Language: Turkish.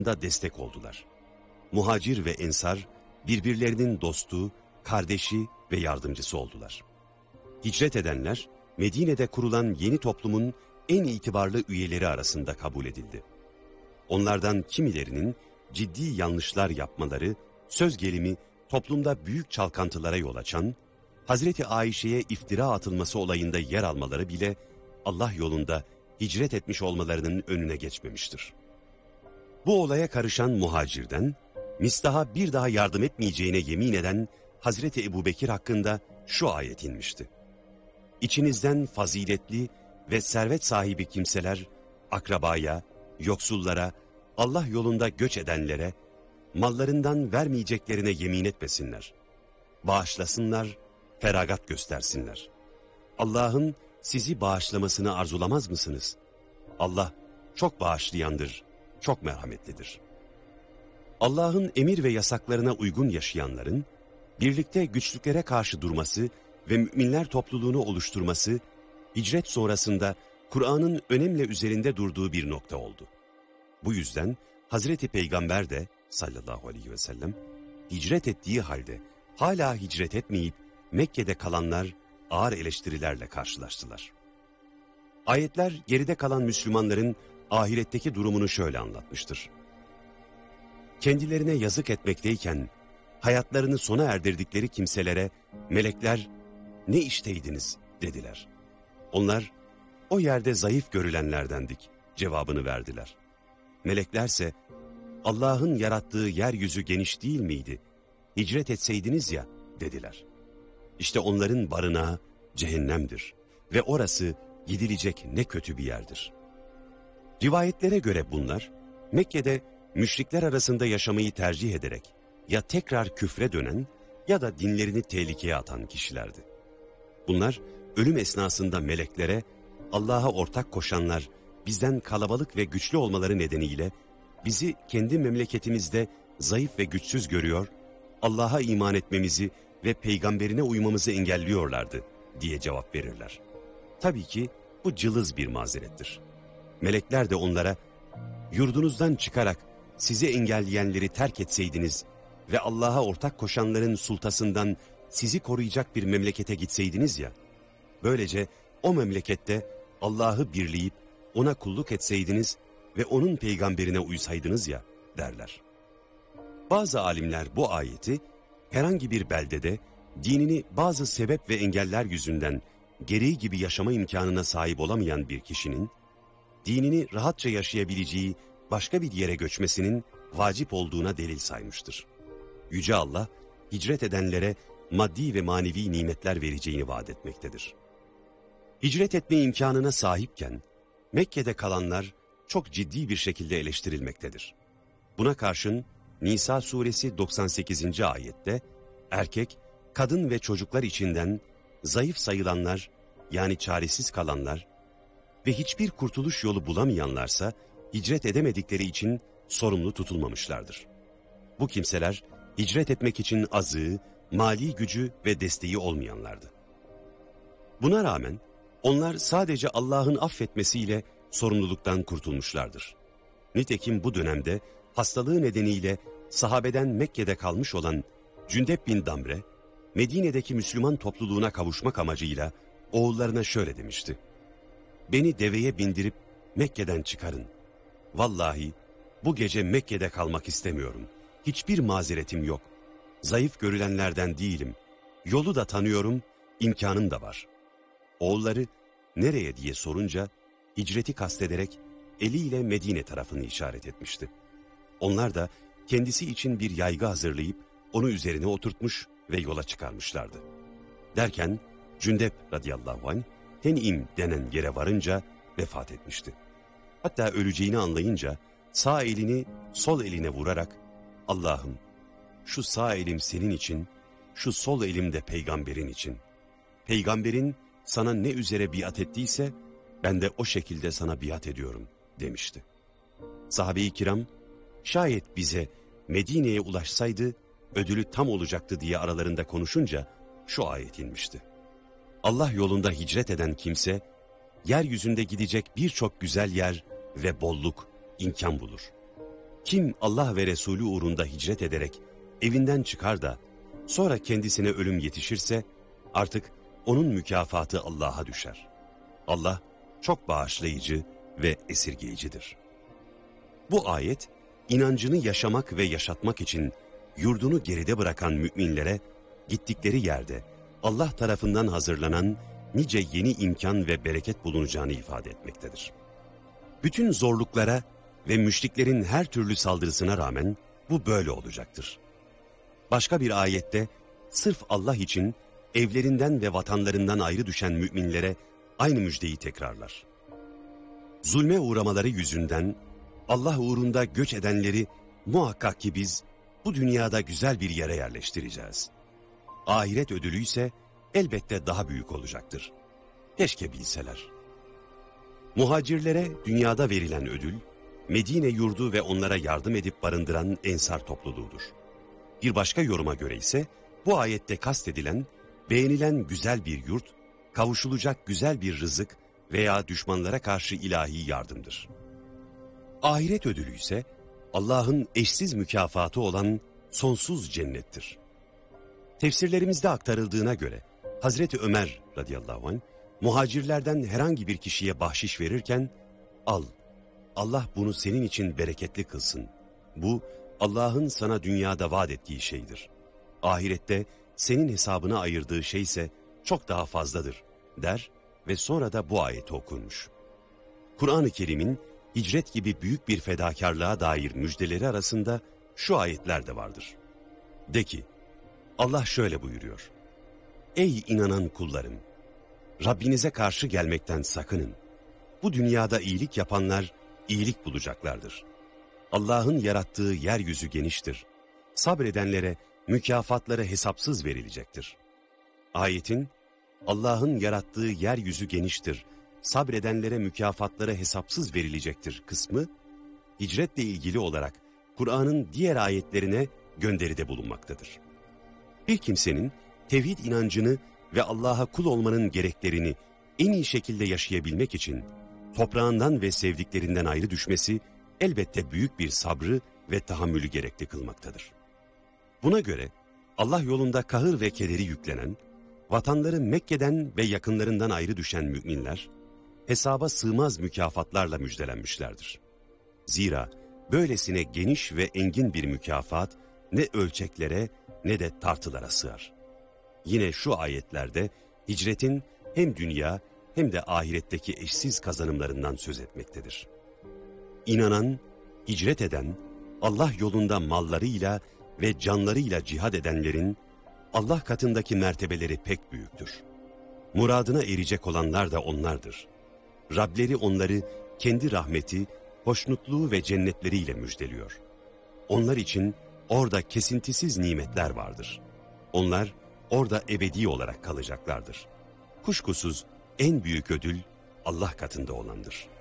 destek oldular. Muhacir ve ensar birbirlerinin dostu, kardeşi ve yardımcısı oldular. Hicret edenler Medine'de kurulan yeni toplumun en itibarlı üyeleri arasında kabul edildi. Onlardan kimilerinin ciddi yanlışlar yapmaları, söz gelimi toplumda büyük çalkantılara yol açan, Hazreti Ayşe'ye iftira atılması olayında yer almaları bile Allah yolunda hicret etmiş olmalarının önüne geçmemiştir. Bu olaya karışan muhacirden, Mistah'a bir daha yardım etmeyeceğine yemin eden Hazreti Ebubekir hakkında şu ayet inmişti. İçinizden faziletli ve servet sahibi kimseler, akrabaya, yoksullara, Allah yolunda göç edenlere, mallarından vermeyeceklerine yemin etmesinler. Bağışlasınlar, feragat göstersinler. Allah'ın sizi bağışlamasını arzulamaz mısınız? Allah çok bağışlayandır, çok merhametlidir. Allah'ın emir ve yasaklarına uygun yaşayanların, birlikte güçlüklere karşı durması ve müminler topluluğunu oluşturması, hicret sonrasında Kur'an'ın önemli üzerinde durduğu bir nokta oldu. Bu yüzden Hazreti Peygamber de sallallahu aleyhi ve sellem, hicret ettiği halde hala hicret etmeyip Mekke'de kalanlar ağır eleştirilerle karşılaştılar. Ayetler geride kalan Müslümanların ahiretteki durumunu şöyle anlatmıştır. Kendilerine yazık etmekteyken hayatlarını sona erdirdikleri kimselere melekler ne işteydiniz dediler. Onlar o yerde zayıf görülenlerdendik cevabını verdiler. Meleklerse Allah'ın yarattığı yeryüzü geniş değil miydi? Hicret etseydiniz ya dediler. İşte onların barınağı cehennemdir ve orası gidilecek ne kötü bir yerdir. Rivayetlere göre bunlar Mekke'de müşrikler arasında yaşamayı tercih ederek ya tekrar küfre dönen ya da dinlerini tehlikeye atan kişilerdi. Bunlar ölüm esnasında meleklere Allah'a ortak koşanlar bizden kalabalık ve güçlü olmaları nedeniyle bizi kendi memleketimizde zayıf ve güçsüz görüyor, Allah'a iman etmemizi ve peygamberine uymamızı engelliyorlardı diye cevap verirler. Tabii ki bu cılız bir mazerettir. Melekler de onlara yurdunuzdan çıkarak sizi engelleyenleri terk etseydiniz ve Allah'a ortak koşanların sultasından sizi koruyacak bir memlekete gitseydiniz ya, böylece o memlekette Allah'ı birleyip ona kulluk etseydiniz ve onun peygamberine uysaydınız ya derler. Bazı alimler bu ayeti herhangi bir beldede dinini bazı sebep ve engeller yüzünden gereği gibi yaşama imkanına sahip olamayan bir kişinin dinini rahatça yaşayabileceği başka bir yere göçmesinin vacip olduğuna delil saymıştır. Yüce Allah hicret edenlere maddi ve manevi nimetler vereceğini vaat etmektedir. Hicret etme imkanına sahipken Mekke'de kalanlar çok ciddi bir şekilde eleştirilmektedir. Buna karşın Nisa suresi 98. ayette erkek, kadın ve çocuklar içinden zayıf sayılanlar yani çaresiz kalanlar ve hiçbir kurtuluş yolu bulamayanlarsa hicret edemedikleri için sorumlu tutulmamışlardır. Bu kimseler hicret etmek için azığı, mali gücü ve desteği olmayanlardı. Buna rağmen onlar sadece Allah'ın affetmesiyle sorumluluktan kurtulmuşlardır. Nitekim bu dönemde hastalığı nedeniyle sahabeden Mekke'de kalmış olan Cündep bin Damre, Medine'deki Müslüman topluluğuna kavuşmak amacıyla oğullarına şöyle demişti. Beni deveye bindirip Mekke'den çıkarın. Vallahi bu gece Mekke'de kalmak istemiyorum. Hiçbir mazeretim yok. Zayıf görülenlerden değilim. Yolu da tanıyorum, imkanım da var. Oğulları nereye diye sorunca hicreti kastederek eliyle Medine tarafını işaret etmişti. Onlar da kendisi için bir yaygı hazırlayıp onu üzerine oturtmuş ve yola çıkarmışlardı. Derken Cündep radıyallahu anh Ten'im denen yere varınca vefat etmişti. Hatta öleceğini anlayınca sağ elini sol eline vurarak Allah'ım şu sağ elim senin için, şu sol elim de peygamberin için. Peygamberin sana ne üzere biat ettiyse ben de o şekilde sana biat ediyorum demişti. Sahabe-i kiram şayet bize Medine'ye ulaşsaydı ödülü tam olacaktı diye aralarında konuşunca şu ayet inmişti. Allah yolunda hicret eden kimse yeryüzünde gidecek birçok güzel yer ve bolluk, imkan bulur. Kim Allah ve Resulü uğrunda hicret ederek evinden çıkar da sonra kendisine ölüm yetişirse artık onun mükafatı Allah'a düşer. Allah çok bağışlayıcı ve esirgeyicidir. Bu ayet, inancını yaşamak ve yaşatmak için yurdunu geride bırakan müminlere gittikleri yerde Allah tarafından hazırlanan nice yeni imkan ve bereket bulunacağını ifade etmektedir. Bütün zorluklara ve müşriklerin her türlü saldırısına rağmen bu böyle olacaktır. Başka bir ayette sırf Allah için evlerinden ve vatanlarından ayrı düşen müminlere aynı müjdeyi tekrarlar. Zulme uğramaları yüzünden Allah uğrunda göç edenleri muhakkak ki biz bu dünyada güzel bir yere yerleştireceğiz. Ahiret ödülü ise elbette daha büyük olacaktır. Keşke bilseler. Muhacirlere dünyada verilen ödül, Medine yurdu ve onlara yardım edip barındıran Ensar topluluğudur. Bir başka yoruma göre ise bu ayette kastedilen, beğenilen güzel bir yurt, kavuşulacak güzel bir rızık veya düşmanlara karşı ilahi yardımdır. Ahiret ödülü ise Allah'ın eşsiz mükafatı olan sonsuz cennettir. Tefsirlerimizde aktarıldığına göre Hazreti Ömer radıyallahu anh muhacirlerden herhangi bir kişiye bahşiş verirken al, Allah bunu senin için bereketli kılsın. Bu Allah'ın sana dünyada vaat ettiği şeydir. Ahirette senin hesabına ayırdığı şey ise çok daha fazladır der ve sonra da bu ayeti okurmuş. Kur'an-ı Kerim'in hicret gibi büyük bir fedakarlığa dair müjdeleri arasında şu ayetler de vardır. De ki, Allah şöyle buyuruyor. Ey inanan kullarım! Rabbinize karşı gelmekten sakının. Bu dünyada iyilik yapanlar iyilik bulacaklardır. Allah'ın yarattığı yeryüzü geniştir. Sabredenlere mükafatları hesapsız verilecektir. Ayetin, Allah'ın yarattığı yeryüzü geniştir, sabredenlere mükafatları hesapsız verilecektir kısmı, hicretle ilgili olarak Kur'an'ın diğer ayetlerine gönderide bulunmaktadır. Bir kimsenin tevhid inancını ve Allah'a kul olmanın gereklerini en iyi şekilde yaşayabilmek için toprağından ve sevdiklerinden ayrı düşmesi elbette büyük bir sabrı ve tahammülü gerekli kılmaktadır. Buna göre Allah yolunda kahır ve kederi yüklenen, vatanları Mekke'den ve yakınlarından ayrı düşen müminler, hesaba sığmaz mükafatlarla müjdelenmişlerdir. Zira böylesine geniş ve engin bir mükafat ne ölçeklere ne de tartılara sığar. Yine şu ayetlerde hicretin hem dünya hem de ahiretteki eşsiz kazanımlarından söz etmektedir. İnanan, hicret eden, Allah yolunda mallarıyla ve canlarıyla cihad edenlerin Allah katındaki mertebeleri pek büyüktür. Muradına erecek olanlar da onlardır. Rableri onları kendi rahmeti, hoşnutluğu ve cennetleriyle müjdeliyor. Onlar için orada kesintisiz nimetler vardır. Onlar orada ebedi olarak kalacaklardır. Kuşkusuz en büyük ödül Allah katında olandır.